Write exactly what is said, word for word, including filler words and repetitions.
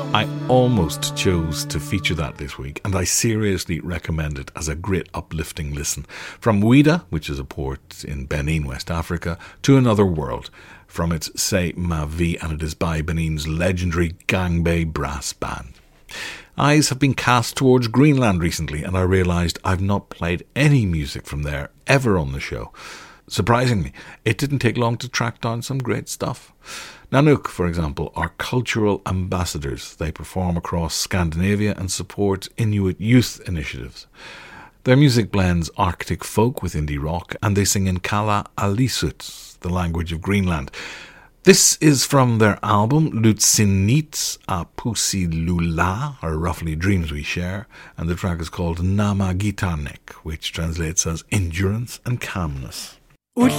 I almost chose to feature that this week, and I seriously recommend it as a great uplifting listen. From Ouidah, which is a port in Benin, West Africa, to Another World, from its C'est Ma Vie, and it is by Benin's legendary Gangbei Brass Band. Eyes have been cast towards Greenland recently, and I realised I've not played any music from there ever on the show. Surprisingly, it didn't take long to track down some great stuff. Nanook, for example, are cultural ambassadors. They perform across Scandinavia and support Inuit youth initiatives. Their music blends Arctic folk with indie rock, and they sing in Kala Alisut, the language of Greenland. This is from their album Lutsinits a Pusi Lula, or roughly Dreams We Share, and the track is called Nama Gitarnek, which translates as Endurance and Calmness.